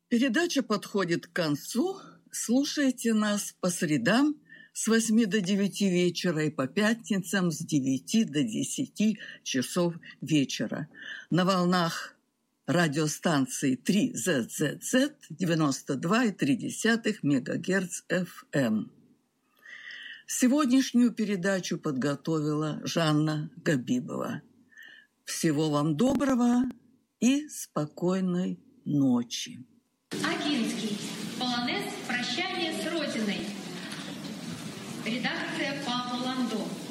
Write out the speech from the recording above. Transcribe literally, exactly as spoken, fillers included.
Передача подходит к концу. Слушайте нас по средам с восьми до девяти вечера и по пятницам с девяти до десяти часов вечера на волнах радиостанции три зет зет зет девяносто два и три десятых мегагерц эф эм. Сегодняшнюю передачу подготовила Жанна Габибова. Всего вам доброго и спокойной ночи. Агинский. Полонез «Прощание с Родиной». Редакция Павла Ландо.